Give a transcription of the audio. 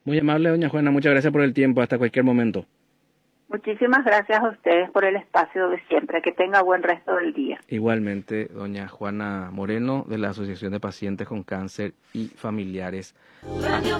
Muy amable, doña Juana, muchas gracias por el tiempo, hasta cualquier momento. Muchísimas gracias a ustedes por el espacio de siempre. Que tenga buen resto del día. Igualmente, doña Juana Moreno, de la Asociación de Pacientes con Cáncer y Familiares.